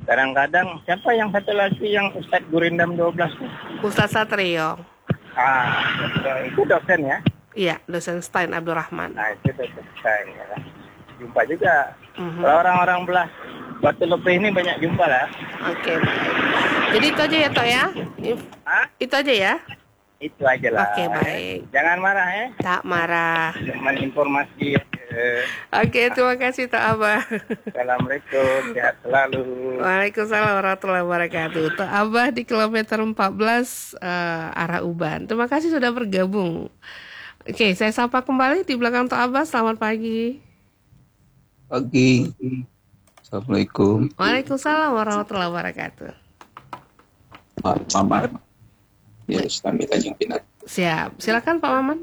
Kadang-kadang siapa yang satu lagi yang Ustadz Gurindam 12 tuh? Ustadz Satrio. Itu dosen ya? Iya, dosen Stein Abdurrahman. Nah, itu dosen Stein ya. Jumpa juga. Kalau orang-orang belah Batu Lepih ini banyak jumpa lah. Oke, baik. Jadi itu aja ya, Tok ya? Itu aja ya? Itu aja lah. Oke, baik. Jangan marah ya. Tak marah. Cuman informasi. Oke, terima kasih Tok Abah. Assalamualaikum, sehat selalu. Waalaikumsalam warahmatullahi wabarakatuh. Tok Abah di kilometer 14 arah Uban. Terima kasih sudah bergabung. Oke, saya sapa kembali di belakang Tok Abah. Selamat pagi. Pagi. Assalamualaikum. Waalaikumsalam warahmatullahi wabarakatuh. Pak Maman. Ya, kami Tanjung Pinang. Siap. Silakan Pak Maman.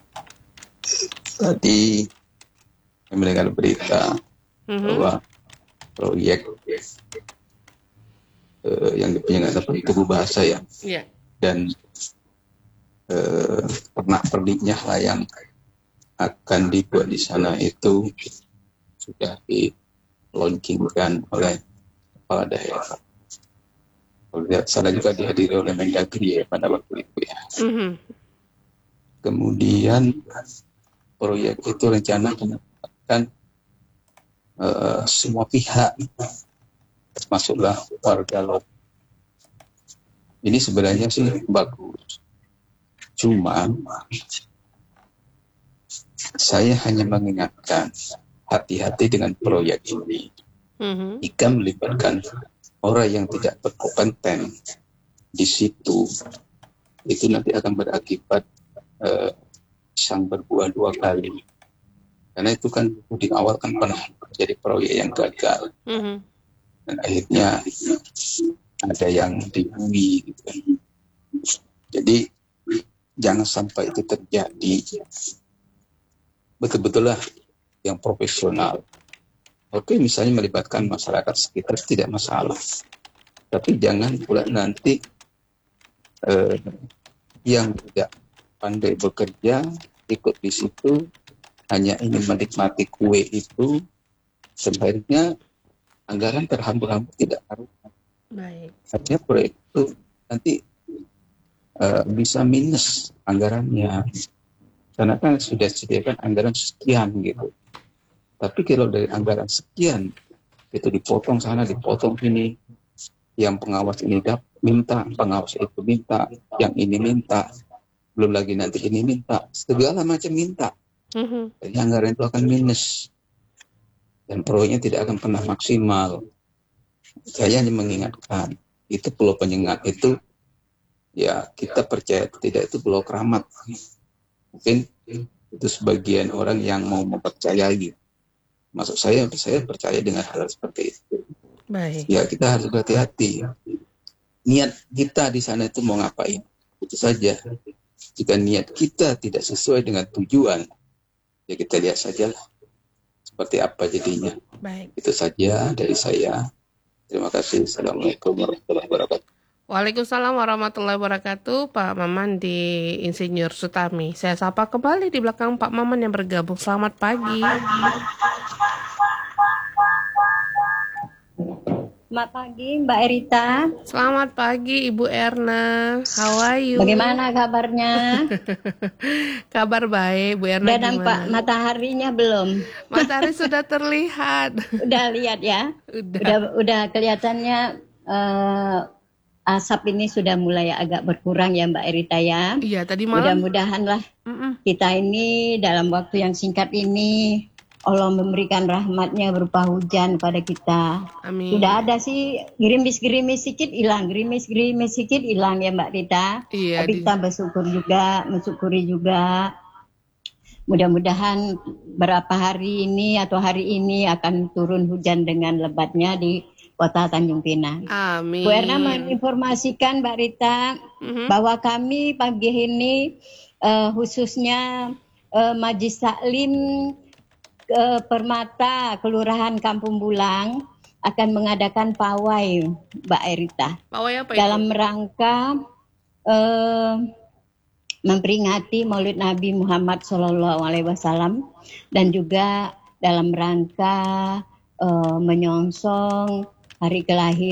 Tadi saya mendengar berita bahwa proyek yang dipunyai Ibu Bahasa ya. Iya. Dan pernak-perniknya lah yang akan dibuat di sana itu sudah di-launchingkan oleh kepala daerah. Kalau lihat sana juga dihadiri oleh Mendagri ya pada waktu itu ya. Kemudian proyek itu rencana mendapatkan semua pihak, termasuklah warga lokal. Ini sebenarnya sih bagus. Cuma saya hanya mengingatkan hati-hati dengan proyek ini. Jika melibatkan orang yang tidak berkompeten di situ, itu nanti akan berakibat sang berbuah dua kali. Karena itu kan di awal kan pernah jadi proyek yang gagal. Dan akhirnya ada yang dibui gitu kan. Jadi jangan sampai itu terjadi. Betul-betul lah yang profesional. Oke, misalnya melibatkan masyarakat sekitar tidak masalah. Tapi jangan pula nanti yang tidak pandai bekerja ikut di situ hanya ingin menikmati kue itu, sebenarnya anggaran terhambur-hambur tidak karuan. Baik. Artinya proyek itu nanti bisa minus anggarannya. Karena kan sudah disediakan anggaran sekian gitu. Tapi kalau dari anggaran sekian itu dipotong sana, dipotong sini, yang pengawas ini minta, pengawas itu minta, yang ini minta, belum lagi nanti ini minta, segala macam minta. Jadi anggaran itu akan minus dan proyeknya tidak akan pernah maksimal. Saya hanya mengingatkan, itu Pulau Penyengat itu ya kita percaya tidak, itu pulau keramat. Mungkin itu sebagian orang yang mau mempercayai. Maksud saya percaya dengan hal seperti itu. Baik. Ya kita harus berhati-hati. Niat kita di sana itu mau ngapain? Itu saja. Jika niat kita tidak sesuai dengan tujuan, ya kita lihat saja seperti apa jadinya. Baik. Itu saja dari saya. Terima kasih. Assalamualaikum warahmatullahi wabarakatuh. Waalaikumsalam warahmatullahi wabarakatuh. Pak Maman di Insinyur Sutami. Saya sapa kembali di belakang Pak Maman yang bergabung. Selamat pagi. Selamat pagi Mbak Erita. Selamat pagi Ibu Erna. How are you? Bagaimana kabarnya? Kabar baik, Bu Erna. Udah nampak mataharinya belum? Matahari sudah terlihat. Udah lihat ya? Udah kelihatannya asap ini sudah mulai agak berkurang ya Mbak Erita ya. Iya, tadi malam. Mudah-mudahan lah kita ini dalam waktu yang singkat ini Allah memberikan rahmatnya berupa hujan pada kita. Amin. Sudah ada sih gerimis-gerimis sedikit hilang, gerimis-gerimis sedikit hilang ya Mbak Rita. Iya, tapi kita mensyukuri juga. Mudah-mudahan berapa hari ini atau hari ini akan turun hujan dengan lebatnya di Kota Tanjung Pinang. Amin. Bu Erna menginformasikan Mbak Rita bahwa kami pagi ini khususnya Majlis Taklim Permata Kelurahan Kampung Bulang akan mengadakan pawai Mbak Erita. Pawai apa itu? Dalam rangka memperingati Maulid Nabi Muhammad SAW dan juga dalam rangka menyongsong hari kelahiran